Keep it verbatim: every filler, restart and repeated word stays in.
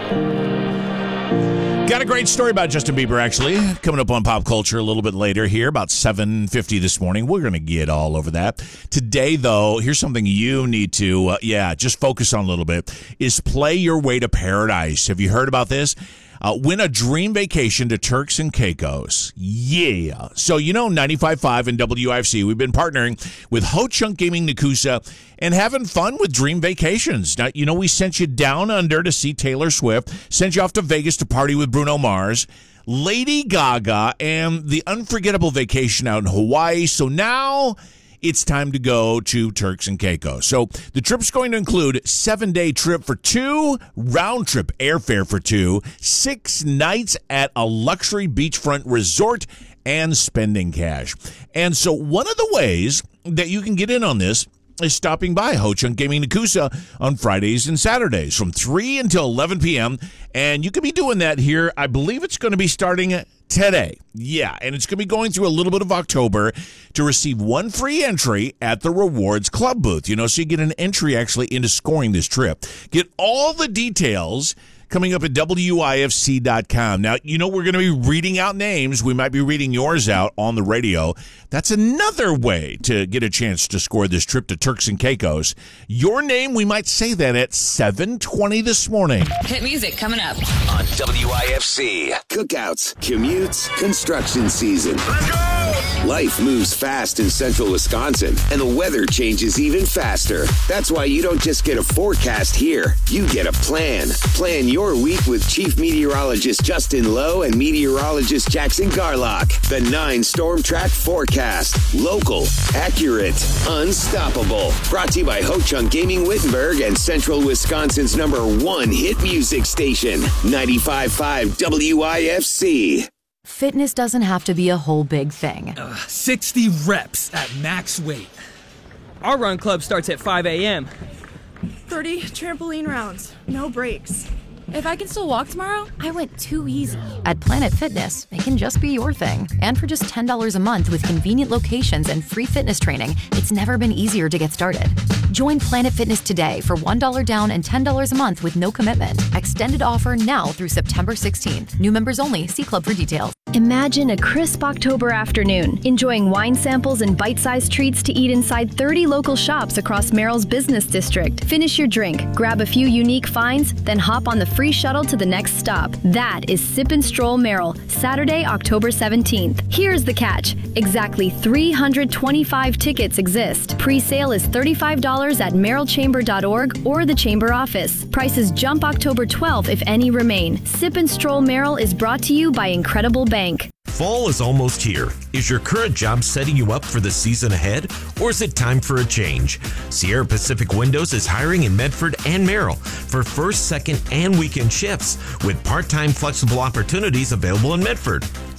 Got a great story about Justin Bieber, actually, coming up on Pop Culture a little bit later here, about seven fifty this morning. We're going to get all over that. Today, though, here's something you need to, uh, yeah, just focus on a little bit, is Play Your Way to Paradise. Have you heard about this? Uh, win a dream vacation to Turks and Caicos. Yeah. So, you know, ninety-five point five and W I F C, we've been partnering with Ho Chunk Gaming Nakusa and having fun with dream vacations. Now, you know, we sent you down under to see Taylor Swift, sent you off to Vegas to party with Bruno Mars, Lady Gaga, and the unforgettable vacation out in Hawaii. So now it's time to go to Turks and Caicos. So the trip's going to include a seven-day trip for two, round-trip airfare for two, six nights at a luxury beachfront resort, and spending cash. And so one of the ways that you can get in on this is stopping by Ho Chunk Gaming Nakusa on Fridays and Saturdays from three until eleven p.m. And you can be doing that here. I believe it's going to be starting today. Yeah, and it's going to be going through a little bit of October to receive one free entry at the Rewards Club booth. You know, so you get an entry actually into scoring this trip. Get all the details coming up at W I F C dot com. Now, you know, we're going to be reading out names. We might be reading yours out on the radio. That's another way to get a chance to score this trip to Turks and Caicos. Your name, we might say that at seven twenty this morning. Hit music coming up on W I F C. Cookouts, commutes, construction season. Let's go! Life moves fast in central Wisconsin, and the weather changes even faster. That's why you don't just get a forecast here. You get a plan. Plan your week with Chief Meteorologist Justin Lowe and Meteorologist Jackson Garlock. The nine Storm Track Forecast. Local, accurate, unstoppable. Brought to you by Ho Chunk Gaming Wittenberg and Central Wisconsin's number one hit music station, ninety-five point five W I F C. Fitness doesn't have to be a whole big thing. Uh, sixty reps at max weight. Our run club starts at five a.m. thirty trampoline rounds, no breaks. If I can still walk tomorrow, I went too easy. At Planet Fitness, it can just be your thing. And for just ten dollars a month with convenient locations and free fitness training, it's never been easier to get started. Join Planet Fitness today for one dollar down and ten dollars a month with no commitment. Extended offer now through September sixteenth. New members only. See club for details. Imagine a crisp October afternoon, enjoying wine samples and bite-sized treats to eat inside thirty local shops across Merrill's business district. Finish your drink, grab a few unique finds, then hop on the free shuttle to the next stop. That is Sip and Stroll Merrill, Saturday, October seventeenth. Here's the catch. Exactly three hundred twenty-five tickets exist. Pre-sale is thirty-five dollars at merrill chamber dot org or the Chamber office. Prices jump October twelfth if any remain. Sip and Stroll Merrill is brought to you by Incredible Bank. Fall is almost here. Is your current job setting you up for the season ahead, or is it time for a change? Sierra Pacific Windows is hiring in Medford and Merrill for first, second, and weekend shifts with part-time flexible opportunities available in Medford.